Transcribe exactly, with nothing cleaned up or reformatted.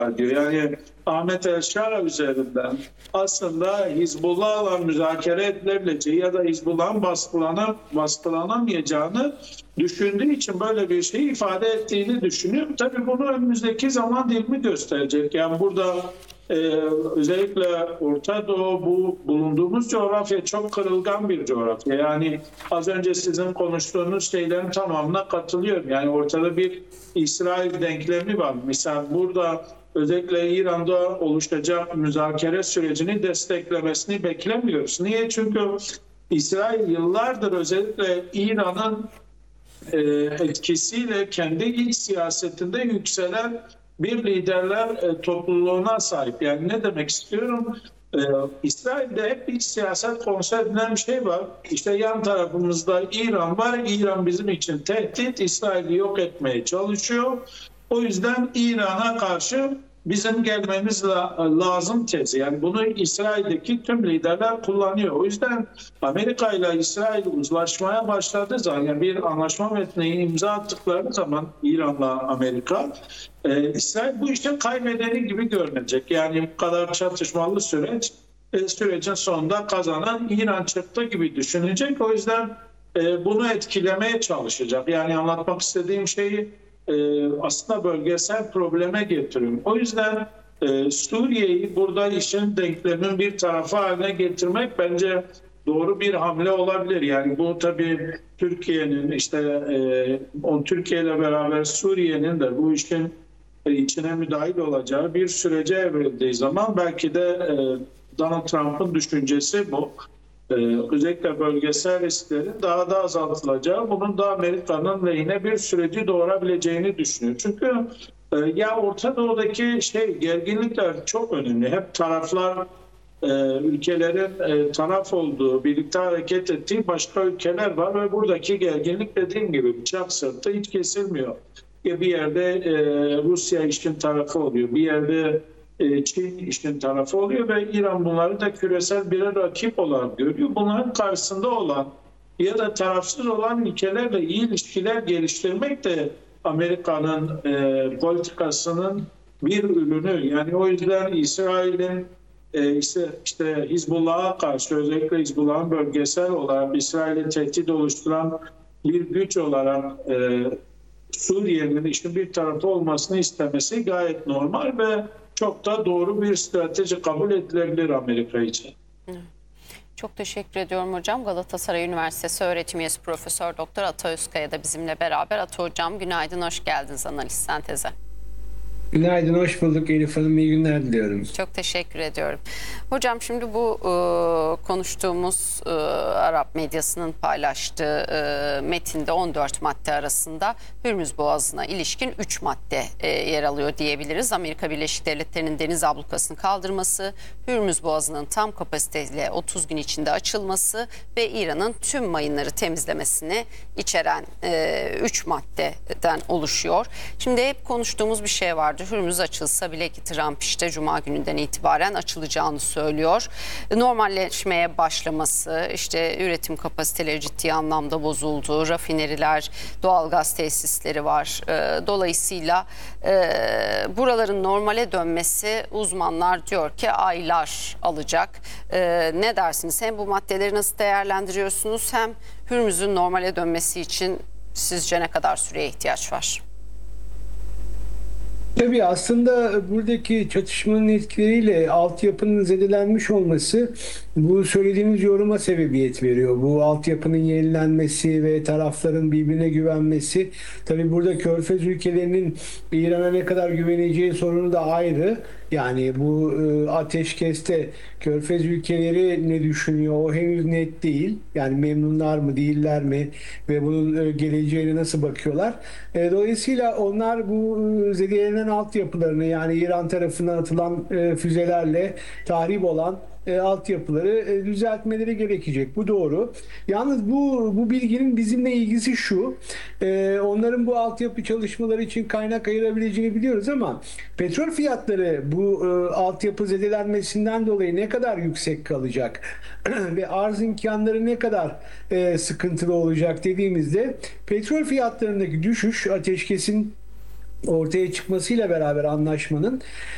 diyor. Yani Ahmet El Şara üzerinden aslında Hizbullah'la müzakere edilebileceği ya da Hizbullah'ın baskılanıp baskılanamayacağını düşündüğü için böyle bir şey ifade ettiğini düşünüyor. Tabii bunu önümüzdeki zaman dilimi gösterecek. Yani burada e, özellikle Orta Doğu, bu bulunduğumuz coğrafya çok kırılgan bir coğrafya. Yani az önce sizin konuştuğunuz şeylerin tamamına katılıyorum. Yani ortada bir İsrail denklemi var. Mesela burada özellikle İran'da oluşacak müzakere sürecini desteklemesini beklemiyoruz. Niye? Çünkü İsrail yıllardır özellikle İran'ın e, etkisiyle kendi iç siyasetinde yükselen bir liderler e, topluluğuna sahip. Yani ne demek istiyorum? Ee, İsrail'de hep iç siyaset konser edilen bir şey var. İşte yan tarafımızda İran var. İran bizim için tehdit. İsrail'i yok etmeye çalışıyor. O yüzden İran'a karşı bizim gelmemiz lazım tezi. Yani bunu İsrail'deki tüm liderler kullanıyor. O yüzden Amerika ile İsrail uzlaşmaya başladığı zaman, yani bir anlaşma metnine imza attıkları zaman İran'la Amerika, e, İsrail bu işin kaybedeni gibi görünecek. Yani bu kadar çatışmalı süreç, e, sürecin sonunda kazanan İran çıktı gibi düşünecek. O yüzden e, bunu etkilemeye çalışacak. Yani anlatmak istediğim şeyi e, aslında bölgesel probleme getiriyor. O yüzden e, Suriye'yi burada işin denklemin bir tarafı haline getirmek bence doğru bir hamle olabilir. Yani bu tabii Türkiye'nin işte e, on Türkiye ile beraber Suriye'nin de bu işin e, içine müdahil olacağı bir sürece evrildiği zaman belki de e, Donald Trump'ın düşüncesi bu. Ee, özellikle bölgesel risklerin daha da azaltılacağı, bunun da Amerika'nın lehine bir süreci doğurabileceğini düşünüyor. Çünkü e, ya Orta Doğu'daki şey gerginlikler çok önemli. Hep taraflar, e, ülkelerin e, taraf olduğu, birlikte hareket ettiği başka ülkeler var ve buradaki gerginlik dediğim gibi bıçak sırtı hiç kesilmiyor. Bir yerde e, Rusya işin tarafı oluyor, bir yerde Çin işin tarafı oluyor ve İran bunları da küresel bir rakip olarak görüyor. Bunların karşısında olan ya da tarafsız olan ülkelerle iyi ilişkiler geliştirmek de Amerika'nın e, politikasının bir ürünü. Yani o yüzden İsrail'in e, işte, işte Hizbullah'a karşı, özellikle Hizbullah'ın bölgesel olarak İsrail'i tehdit oluşturan bir güç olarak e, Suriye'nin işin bir tarafı olmasını istemesi gayet normal ve çok da doğru bir strateji kabul edilebilir Amerika için. Çok teşekkür ediyorum hocam. Galatasaray Üniversitesi öğretim üyesi Profesör Doktor Ata Özkaya da bizimle beraber. Ata hocam günaydın, hoş geldiniz Analiz Sentez'e. Günaydın, hoş bulduk Elif Hanım. İyi günler diliyorum. Çok teşekkür ediyorum. Hocam şimdi bu e, konuştuğumuz e, Arap medyasının paylaştığı e, metinde on dört madde arasında Hürmüz Boğazı'na ilişkin üç madde e, yer alıyor diyebiliriz. Amerika Birleşik Devletleri'nin deniz ablukasını kaldırması, Hürmüz Boğazı'nın tam kapasiteyle otuz gün içinde açılması ve İran'ın tüm mayınları temizlemesini içeren üç maddeden oluşuyor. Şimdi hep konuştuğumuz bir şey vardı. Hürmüz açılsa bile ki Trump işte Cuma gününden itibaren açılacağını söylüyor. Normalleşmeye başlaması, işte üretim kapasiteleri ciddi anlamda bozuldu. Rafineriler, doğalgaz tesisleri var. Dolayısıyla buraların normale dönmesi uzmanlar diyor ki aylar alacak. Ne dersiniz? Hem bu maddeleri nasıl değerlendiriyorsunuz, hem Hürmüz'ün normale dönmesi için sizce ne kadar süreye ihtiyaç var? Tabii aslında buradaki çatışmanın etkileriyle altyapının zedelenmiş olması bu söylediğiniz yoruma sebebiyet veriyor. Bu altyapının yenilenmesi ve tarafların birbirine güvenmesi. Tabii burada Körfez ülkelerinin İran'a ne kadar güveneceği sorunu da ayrı. Yani bu e, ateşkeste Körfez ülkeleri ne düşünüyor o henüz net değil. Yani memnunlar mı değiller mi ve bunun e, geleceğine nasıl bakıyorlar. E, dolayısıyla onlar bu e, zedelenen altyapılarını, yani İran tarafından atılan e, füzelerle tahrip olan e, altyapıları e, düzeltmeleri gerekecek. Bu doğru. Yalnız bu bu bilginin bizimle ilgisi şu. E, onların bu altyapı çalışmaları için kaynak ayırabileceğini biliyoruz ama petrol fiyatları bu e, altyapı zedelenmesinden dolayı ne kadar yüksek kalacak ve arz imkanları ne kadar e, sıkıntılı olacak dediğimizde petrol fiyatlarındaki düşüş ateşkesin ortaya çıkmasıyla beraber anlaşmanın